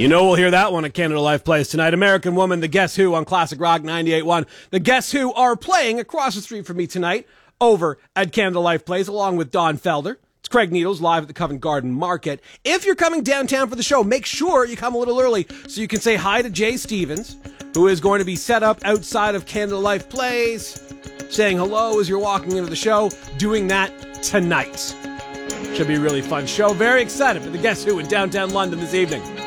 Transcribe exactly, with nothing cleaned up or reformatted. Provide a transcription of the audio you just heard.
You know we'll hear that one at Canada Life Plays tonight. American Woman, the Guess Who on Classic Rock ninety-eight point one. The Guess Who are playing across the street from me tonight over at Canada Life Plays along with Don Felder. It's Craig Needles live at the Covent Garden Market. If you're coming downtown for the show, make sure you come a little early so you can say hi to Jay Stevens, who is going to be set up outside of Canada Life Plays, saying hello as you're walking into the show, doing that tonight. Should be a really fun show. Very excited for the Guess Who in downtown London this evening.